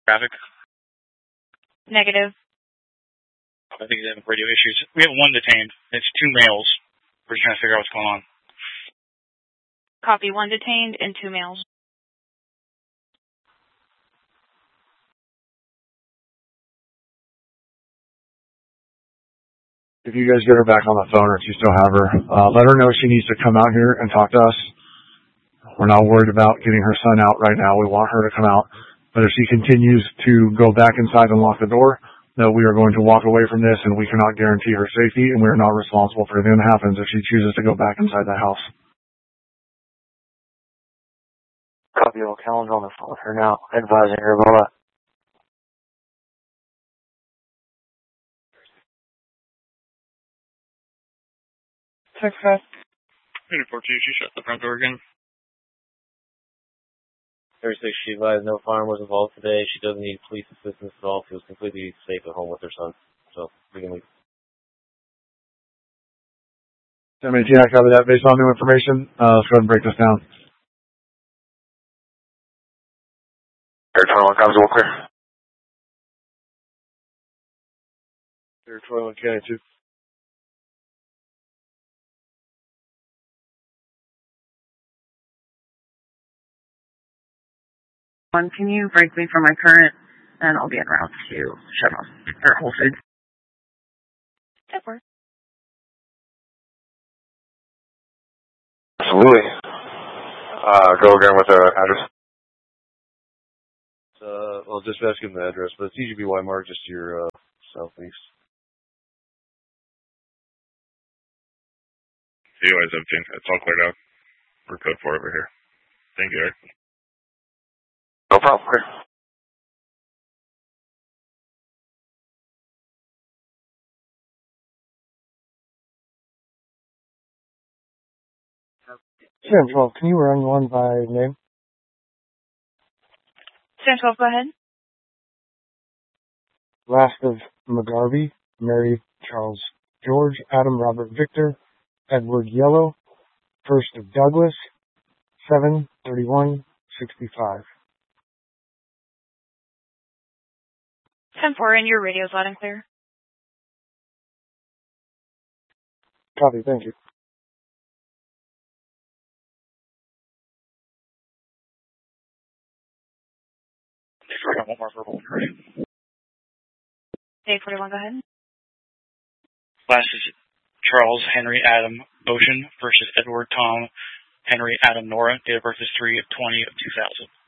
traffic? Negative. I think he's having radio issues. We have one detained. It's 2 males. We're just trying to figure out what's going on. Copy. 1 detained and 2 males. If you guys get her back on the phone or if you still have her, let her know she needs to come out here and talk to us. We're not worried about getting her son out right now. We want her to come out. But if she continues to go back inside and lock the door, that we are going to walk away from this and we cannot guarantee her safety and we are not responsible for anything that happens if she chooses to go back inside the house. Copy. All calendar on the phone with her now, advising her about that. Success. 242, she shut the front door again. 36, she advised no firearm was involved today. She doesn't need police assistance at all. Feels completely safe at home with her son. So, we can leave. 1018, I cover that based on new information. Let's go ahead and break this down. Air 21, comes all clear. Air 21, County 2. Can you break me from my current, and I'll be en route to shut off or Whole Foods. That works. Absolutely. Go again with the address. Well, just asking the address, but it's EGBY Mark, just to your southeast. COI's everything. It's all cleared out. We're code 4 over here. Thank you, Eric. No problem. Clear. Sure, well, can you run one by name? Stand 12, go ahead. Last of McGarvey, Mary Charles George, Adam Robert Victor, Edward Yellow, first of Douglas, 7/31/65. 10-4, and your radio's loud and clear. Copy, thank you. One more verbal. Day 41, go ahead. Last is Charles Henry Adam Ocean versus Edward Tom Henry Adam Nora. Date of birth is 3/20/2000.